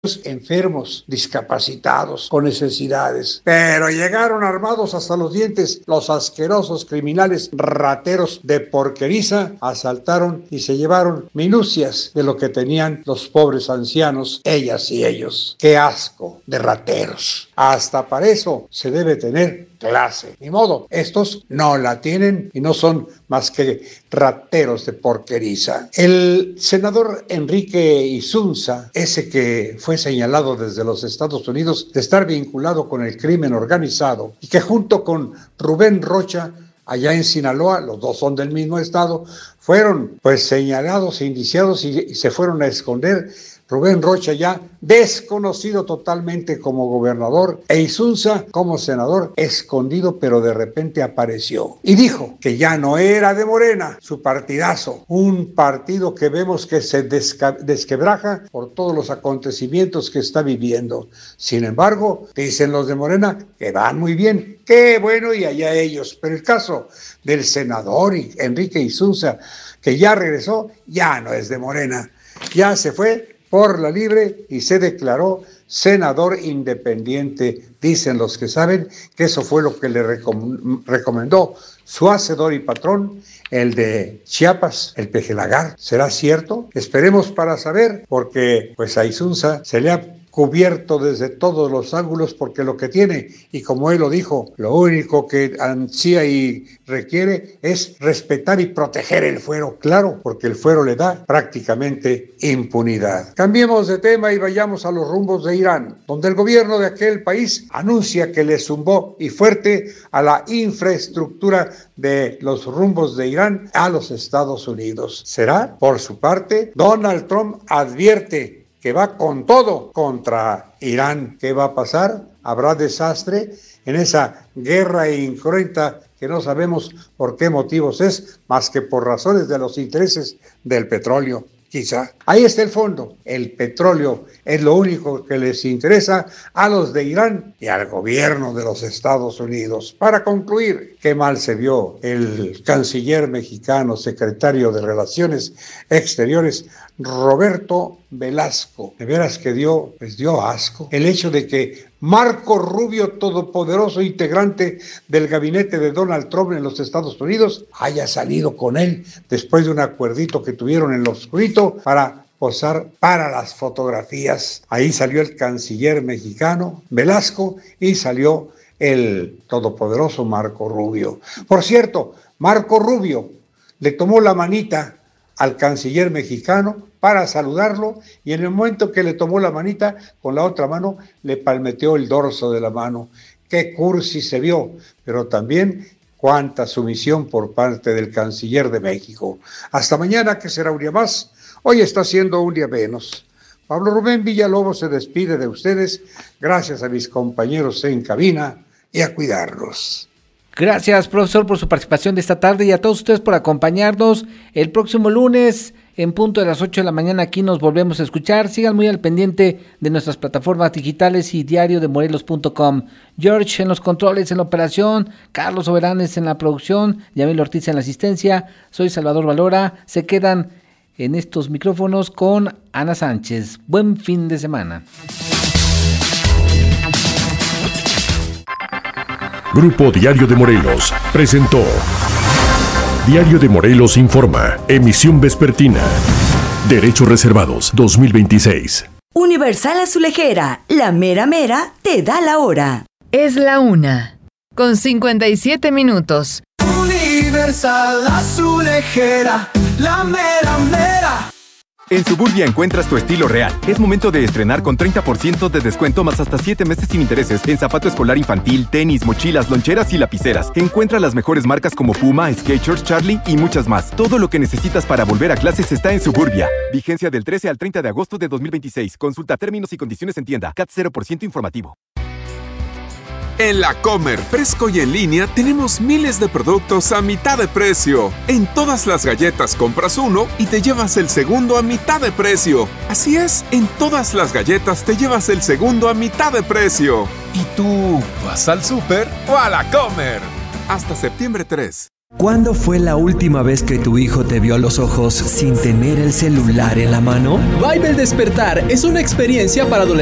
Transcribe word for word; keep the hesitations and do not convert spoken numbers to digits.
enfermos, discapacitados, con necesidades. Pero llegaron armados hasta los dientes los asquerosos criminales rateros de Porqueriza, asaltaron y se llevaron minucias de lo que tenían los pobres ancianos, ellas y ellos. ¡Qué asco de rateros! Hasta para eso se debe tener clase. Ni modo, estos no la tienen y no son más que rateros de Porqueriza. El senador Enrique Insunza, ese que fue señalado desde los Estados Unidos de estar vinculado con el crimen organizado y que junto con Rubén Rocha, allá en Sinaloa, los dos son del mismo estado, fueron pues señalados e indiciados y, y se fueron a esconder. Rubén Rocha ya desconocido totalmente como gobernador e Insunza como senador, escondido, pero de repente apareció y dijo que ya no era de Morena, su partidazo, un partido que vemos que se desca- desquebraja por todos los acontecimientos que está viviendo. Sin embargo, dicen los de Morena que van muy bien, qué bueno y allá ellos, pero el caso del senador Enrique Insunza, que ya regresó, ya no es de Morena, ya se fue por la libre y se declaró senador independiente. Dicen los que saben que eso fue lo que le recom- recomendó su hacedor y patrón, el de Chiapas, el Peje Lagar. ¿Será cierto? Esperemos para saber, porque pues a Insunza se le ha cubierto desde todos los ángulos, porque lo que tiene, y como él lo dijo, lo único que ansía y requiere es respetar y proteger el fuero, claro, porque el fuero le da prácticamente impunidad. Cambiemos de tema y vayamos a los rumbos de Irán, donde el gobierno de aquel país anuncia que le zumbó y fuerte a la infraestructura de los rumbos de Irán a los Estados Unidos. ¿Será? Por su parte, Donald Trump advierte que va con todo contra Irán. ¿Qué va a pasar? ¿Habrá desastre en esa guerra incruenta que no sabemos por qué motivos es, más que por razones de los intereses del petróleo? Quizá. Ahí está el fondo. El petróleo es lo único que les interesa a los de Irán y al gobierno de los Estados Unidos. Para concluir, qué mal se vio el canciller mexicano, secretario de Relaciones Exteriores, Roberto Velasco. De veras que dio, pues dio asco. El hecho de que Marco Rubio, todopoderoso integrante del gabinete de Donald Trump en los Estados Unidos, haya salido con él después de un acuerdito que tuvieron en lo oscurito para posar para las fotografías. Ahí salió el canciller mexicano Velasco y salió el todopoderoso Marco Rubio. Por cierto, Marco Rubio le tomó la manita al canciller mexicano para saludarlo y en el momento que le tomó la manita, con la otra mano le palmeteó el dorso de la mano. Qué cursi se vio, pero también cuánta sumisión por parte del canciller de México. Hasta mañana, que será un día más. Hoy está siendo un día menos. Pablo Rubén Villalobos se despide de ustedes. Gracias a mis compañeros en cabina y a cuidarlos. Gracias, profesor, por su participación de esta tarde y a todos ustedes por acompañarnos. El próximo lunes, en punto de las ocho de la mañana, aquí nos volvemos a escuchar. Sigan muy al pendiente de nuestras plataformas digitales y diario de morelos punto com. George en los controles, en la operación, Carlos Soberanes en la producción, Yamil Ortiz en la asistencia. Soy Salvador Valora. Se quedan en estos micrófonos con Ana Sánchez. Buen fin de semana. Grupo Diario de Morelos presentó Diario de Morelos Informa, emisión vespertina. Derechos reservados dos mil veintiséis. Universal Azulejera, la mera mera te da la hora. Es la una, con cincuenta y siete minutos. Universal Azulejera, la mera mera. En Suburbia encuentras tu estilo real. Es momento de estrenar con treinta por ciento de descuento más hasta siete meses sin intereses en zapato escolar infantil, tenis, mochilas, loncheras y lapiceras. Encuentra las mejores marcas como Puma, Skechers, Charlie y muchas más. Todo lo que necesitas para volver a clases está en Suburbia. Vigencia del trece al treinta de agosto de dos mil veintiséis. Consulta términos y condiciones en tienda. C A T cero por ciento informativo. En la Comer, fresco y en línea, tenemos miles de productos a mitad de precio. En todas las galletas compras uno y te llevas el segundo a mitad de precio. Así es, en todas las galletas te llevas el segundo a mitad de precio. ¿Y tú vas al súper o a la Comer? Hasta septiembre tres. ¿Cuándo fue la última vez que tu hijo te vio a los ojos sin tener el celular en la mano? Vibe el Despertar es una experiencia para adolescentes